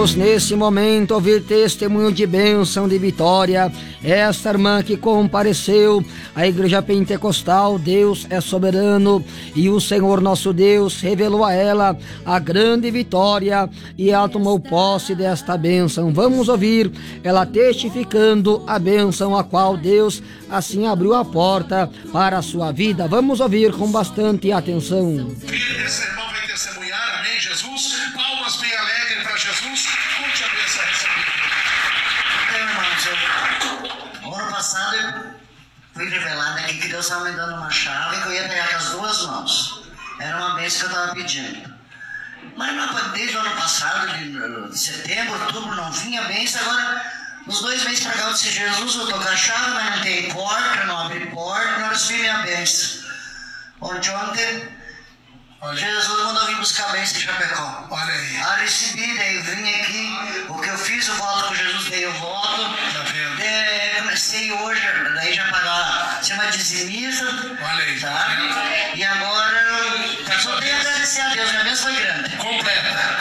Vamos nesse momento ouvir testemunho de bênção, de vitória. Esta irmã que compareceu à igreja pentecostal, Deus é soberano, e o Senhor nosso Deus revelou a ela a grande vitória e ela tomou posse desta bênção. Vamos ouvir ela testificando a bênção a qual Deus assim abriu a porta para a sua vida. Vamos ouvir com bastante atenção. Esse irmão vai testemunhar, amém, Jesus. Palmas bem alegres para Jesus. Conte a bênção recebida. Irmãos, o ano passado eu fui revelado aqui que Deus estava me dando uma chave que eu ia pegar com as duas mãos. Era uma bênção que eu estava pedindo. Mas desde o ano passado, de setembro, outubro, não vinha bênção. Agora, nos 2 meses para cá, eu disse: Jesus, eu estou com a chave, mas não tem porta, não abri porta, não recebi minha bênção. Ontem, Jesus mandou vir buscar a bênção de Chapecó. Olha aí. Recebi, daí vim aqui, o que eu fiz, eu volto com Jesus, daí eu volto. Tá vendo? Comecei hoje, daí já pagar, ser uma dizimista. Olha aí. Tá? E agora, só tenho a agradecer a Deus, minha bênção foi grande. Completa.